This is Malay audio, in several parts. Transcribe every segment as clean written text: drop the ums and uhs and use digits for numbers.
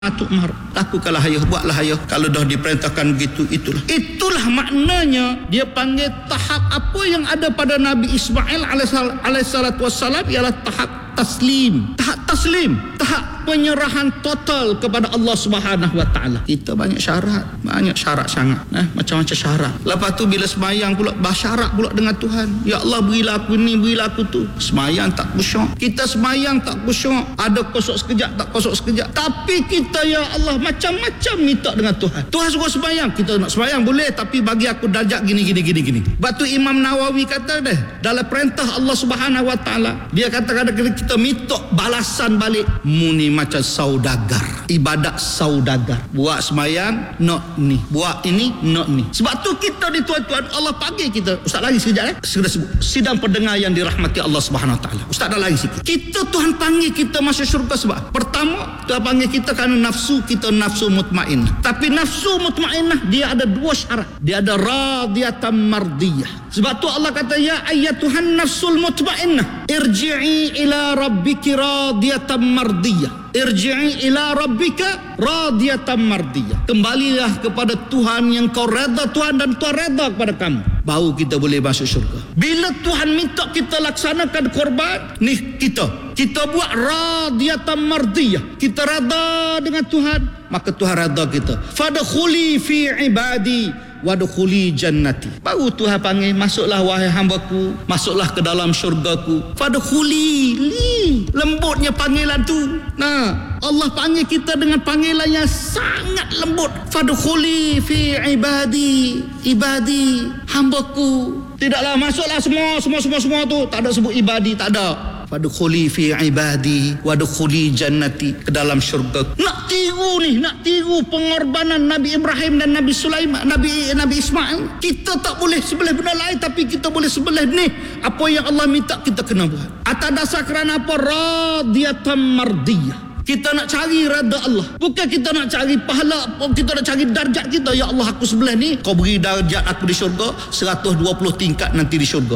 Tu'mar, lakukanlah ayah, buatlah ayah. Kalau dah diperintahkan begitu, itulah maknanya dia panggil tahap apa yang ada pada Nabi Ismail alaihissalatu wassalam ialah tahap taslim, tahap penyerahan total kepada Allah Subhanahu wa taala. Kita banyak syarat sangat, macam-macam syarat. Lepas tu bila semayang pula bersyarat pula dengan Tuhan. Ya Allah, berilah aku ni, berilah aku tu. Semayang tak khusyuk. Kita semayang tak khusyuk, ada kosok sekejap, tak kosok sekejap. Tapi kita ya Allah macam-macam minta dengan Tuhan. Tuhan suruh semayang, kita nak semayang boleh, tapi bagi aku darjat gini. Sebab tu Imam Nawawi kata dalam perintah Allah Subhanahu wa taala, dia kata kadang-kadang kita minta balasan balik muni macam saudagar, ibadat saudagar. Buat semayang nak ni, buat ini nak ni. Sebab tu kita di tuan-tuan, Allah panggil kita. Ustaz lagi sekejap segera sebut sidang pendengar yang dirahmati Allah Subhanahu wa taala. Ustaz dah lagi sikit. Kita Tuhan panggil kita masuk syurga sebab pertama Tuhan panggil kita kerana nafsu kita nafsu mutmainnah. Tapi nafsu mutmainnah dia ada dua syarat. Dia ada radiyatan mardiyah. Sebab tu Allah kata ya ayyatuhan nafsul mutmainnah irji'i ila rabbiki radiyatan mardiyah. Irji'i ila rabbika radiyatan mardiyah. Kembalilah kepada Tuhan yang kau redha Tuhan dan Tuhan redha kepada kamu. Baru kita boleh masuk syurga. Bila Tuhan minta kita laksanakan korban, ni kita buat radiyatan mardiyah. Kita redha dengan Tuhan, maka Tuhan redha kita. Fadkhuli fi ibadi wadkhuli jannati. Baru Tuhan panggil, masuklah wahai hamba-Ku, masuklah ke dalam syurga-Ku. Fadkhuli, lembutnya panggilan tu. Nah, Allah panggil kita dengan panggilan yang sangat lembut. Fadkhuli fi ibadi, hamba-Ku. Tidaklah masuklah semua tu, tak ada sebut ibadi, tak ada. Fadkhuli fi ibadi wadkhuli jannati, ke dalam syurga. Nak tiru pengorbanan Nabi Ibrahim dan Nabi Sulaiman, Nabi Ismail. Kita tak boleh sebelah benda lain, tapi kita boleh sebelah ni. Apa yang Allah minta kita kena buat. Atas dasar kerana apa? Radiyatan mardiyah. Kita nak cari redha Allah. Bukan kita nak cari pahala, kita nak cari darjat kita. Ya Allah, aku sebelah ni, kau beri darjat aku di syurga 120 tingkat nanti di syurga.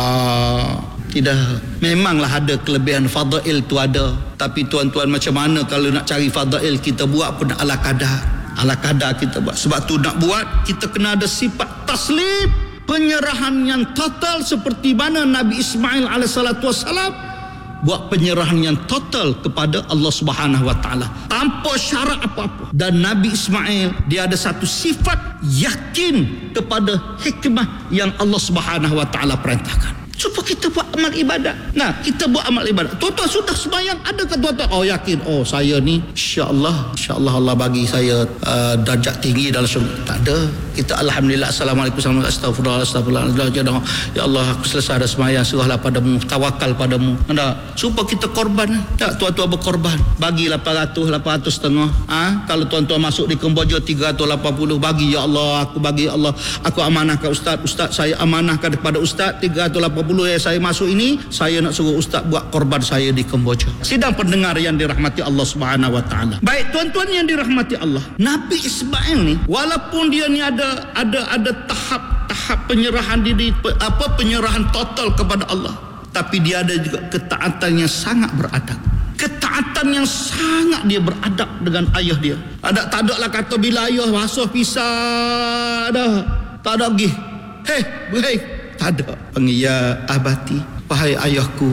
Tidak. Memanglah ada kelebihan fadail tu ada. Tapi tuan-tuan, macam mana kalau nak cari fadail kita buat pun ala kadar kita buat. Sebab tu nak buat kita kena ada sifat taslim, penyerahan yang total seperti mana Nabi Ismail alaihissalatu wassalam buat penyerahan yang total kepada Allah Subhanahu wa taala tanpa syarat apa-apa. Dan Nabi Ismail dia ada satu sifat yakin kepada hikmah yang Allah Subhanahu wa taala perintahkan. Supaya kita buat amal ibadat. Nah, kita buat amal ibadat. Tuan-tuan sudah sembahyang, adakah tuan-tuan yakin saya ni insya-Allah Allah bagi saya darjat tinggi dalam syurga? Tak ada. Kita alhamdulillah, assalamualaikum, astagfirullah, ya Allah, aku selesai dah sembahyang, serahlah padamu, tawakal padamu. Supaya kita korban. Tak, tuan-tuan berkorban. Bagi 800 setengah. Kalau tuan-tuan masuk di Kemboja 380, bagi ya Allah, aku amanahkan ustaz, saya amanahkan kepada ustaz 380 saya masuk ini, saya nak suruh ustaz buat korban saya di Kemboja. Sidang pendengar yang dirahmati Allah Subhanahu wa taala. Baik tuan-tuan yang dirahmati Allah, Nabi Ismail ni walaupun dia ni ada tahap penyerahan diri, penyerahan total kepada Allah, tapi dia ada juga ketaatan yang sangat beradab. Ketaatan yang sangat dia beradab dengan ayah dia. Tak ada lah kata bila ayah basuh pisah tak ada pergi. Tak ada. Panggil ya abati, wahai ayahku.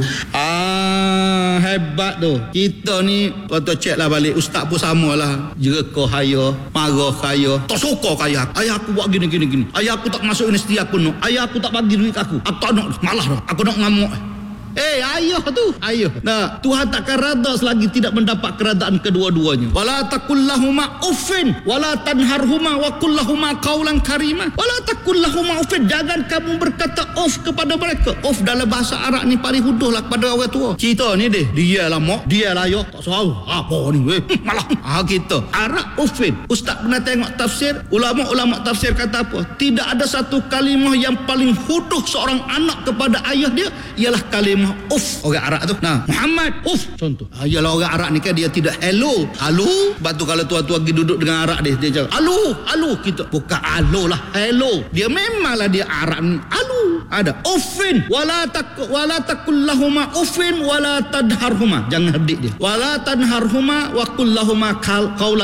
Hebat tu. Kita ni tuan-tuan cek lah balik, ustaz pun samalah. Jerka kaya, marah kaya, tak suka kaya. Ayah aku buat gini. Ayah aku tak masuk universiti aku nak. Ayah aku tak bagi duit aku. Aku tak nak, malah dah. Aku nak ngamuk. Ayah tu. Nah, Tuhan takkan redha selagi tidak mendapat keredaan kedua-duanya. Wala taqullahuma uffin wala tanharhuma wa qullahuma qaulan karima. Wala taqullahuma uffin, jangan kamu berkata off kepada mereka. Off dalam bahasa Arab ni paling huduh lah kepada orang tua. Kita ni dia lah mak, dia lah ayah, tak tahu apa ni malah kita Arab uffin. Ustaz pernah tengok tafsir, ulama tafsir kata apa? Tidak ada satu kalimah yang paling huduh seorang anak kepada ayah dia ialah kalimah uff. Orang Arab tu, Muhammad uff, contoh. Yalah orang Arab ni kan dia tidak hello. Sebab tu kalau tuan-tuan pergi duduk dengan Arab dia cakap halo, kita bukan halo lah, hello. Dia memanglah dia Arab ni halo. Ada. Uffin wala takullahuma uffin wala tadharhuma. Jangan herdik dia. Wala tanharhuma wa kullahuma